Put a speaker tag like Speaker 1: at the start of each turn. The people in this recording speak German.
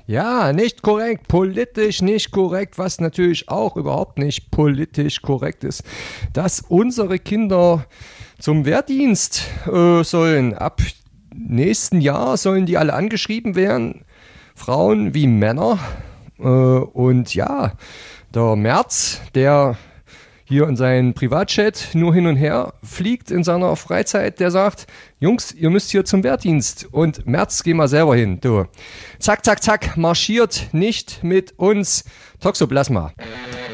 Speaker 1: Ja, nicht korrekt, politisch nicht korrekt, was natürlich auch überhaupt nicht politisch korrekt ist, dass unsere Kinder zum Wehrdienst sollen. Ab nächsten Jahr sollen die alle angeschrieben werden, Frauen wie Männer. Und ja, der Merz, der hier in seinen Privatchat nur hin und her fliegt in seiner Freizeit, der sagt, Jungs, ihr müsst hier zum Wehrdienst. Und Merz, geh mal selber hin, du. Zack, zack, zack, marschiert nicht mit uns. Toxoplasma.